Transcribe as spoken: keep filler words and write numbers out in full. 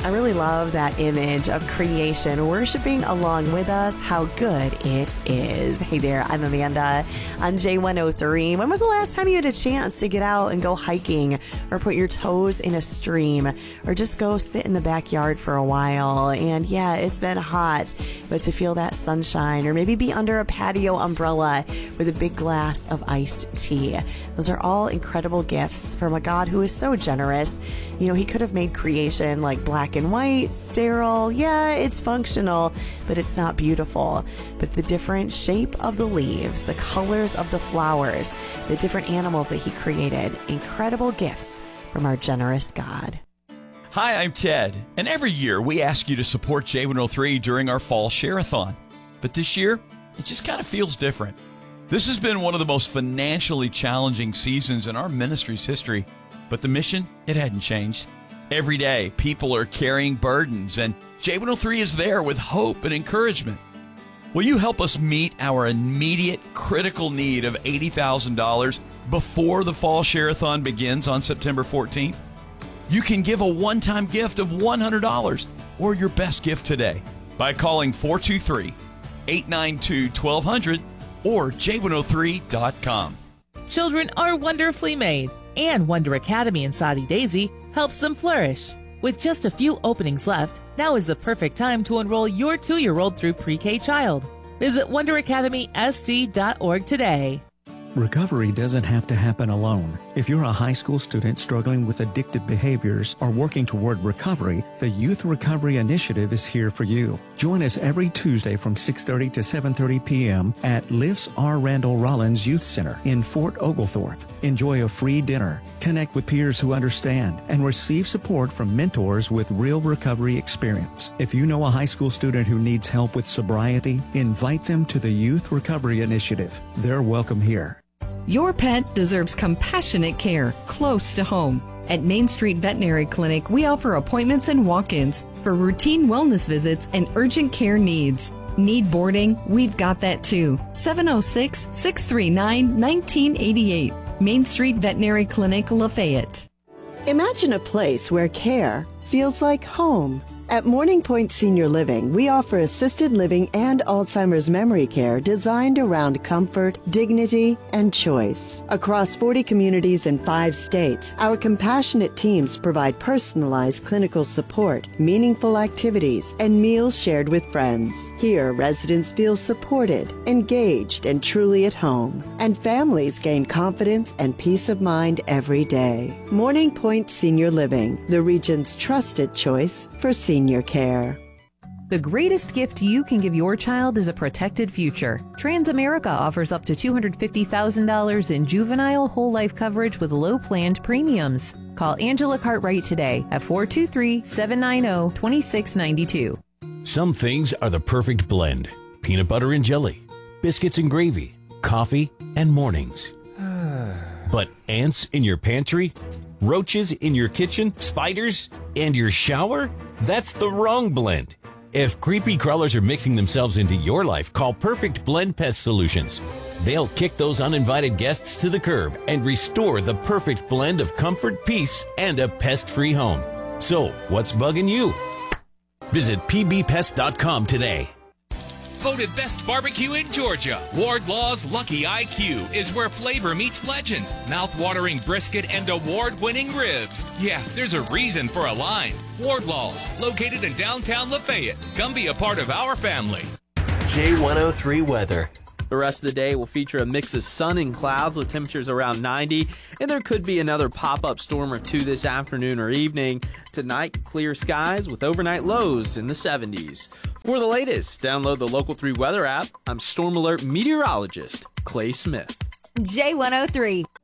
I really love that image of creation worshiping along with us how good it is. Hey there, I'm Amanda on J one oh three. When was the last time you had a chance to get out and go hiking or put your toes in a stream or just go sit in the backyard for a while? And yeah, it's been hot, but to feel that sunshine or maybe be under a patio umbrella with a big glass of iced tea. Those are all incredible gifts from a God who is so generous. You know, he could have made creation like black and white, sterile. Yeah, it's functional, but it's not beautiful. But the different shape of the leaves, the colors of the flowers, the different animals that he created, incredible gifts from our generous God. Hi, I'm Ted, and every year we ask you to support J one oh three during our fall share-a-thon. But this year, it just kind of feels different. This has been one of the most financially challenging seasons in our ministry's history, but the mission, it hadn't changed. Every day, people are carrying burdens, and J one oh three is there with hope and encouragement. Will you help us meet our immediate critical need of eighty thousand dollars before the fall share-a-thon begins on September fourteenth? You can give a one-time gift of one hundred dollars or your best gift today by calling four two three, eight nine two, one two zero zero or J one oh three dot com. Children are wonderfully made, and Wonder Academy in Saudi Daisy helps them flourish. With just a few openings left, now is the perfect time to enroll your two-year-old through pre-K child. Visit wonder academy s d dot org today. Recovery doesn't have to happen alone. If you're a high school student struggling with addictive behaviors or working toward recovery, the Youth Recovery Initiative is here for you. Join us every Tuesday from six thirty to seven thirty p.m. at Lifts R. Randall Rollins Youth Center in Fort Oglethorpe. Enjoy a free dinner, connect with peers who understand, and receive support from mentors with real recovery experience. If you know a high school student who needs help with sobriety, invite them to the Youth Recovery Initiative. They're welcome here. Your pet deserves compassionate care close to home. At Main Street Veterinary Clinic, we offer appointments and walk-ins for routine wellness visits and urgent care needs. Need boarding? We've got that too. seven oh six, six three nine, one nine eight eight. Main Street Veterinary Clinic, Lafayette. Imagine a place where care feels like home. At Morning Point Senior Living, we offer assisted living and Alzheimer's memory care designed around comfort, dignity, and choice. Across forty communities in five states, our compassionate teams provide personalized clinical support, meaningful activities, and meals shared with friends. Here, residents feel supported, engaged, and truly at home. And families gain confidence and peace of mind every day. Morning Point Senior Living, the region's trusted choice for senior Senior care. The greatest gift you can give your child is a protected future. Transamerica offers up to two hundred fifty thousand dollars in juvenile whole life coverage with low planned premiums. Call Angela Cartwright today at four two three, seven nine zero, two six nine two. Some things are the perfect blend. Peanut butter and jelly, biscuits and gravy, coffee and mornings. But ants in your pantry? Roaches in your kitchen? Spiders? And your shower? That's the wrong blend. If creepy crawlers are mixing themselves into your life, call Perfect Blend Pest Solutions. They'll kick those uninvited guests to the curb and restore the perfect blend of comfort, peace, and a pest-free home. So, what's bugging you? Visit p b pest dot com today. Voted best barbecue in Georgia, Wardlaw's Lucky I Q is where flavor meets legend. Mouth-watering brisket and award-winning ribs. Yeah, there's a reason for a line. Wardlaw's, located in downtown Lafayette. Come be a part of our family. J one oh three weather. The rest of the day will feature a mix of sun and clouds with temperatures around ninety, and there could be another pop-up storm or two this afternoon or evening. Tonight, clear skies with overnight lows in the seventies. For the latest, download the Local three Weather app. I'm Storm Alert meteorologist Clay Smith. J one oh three.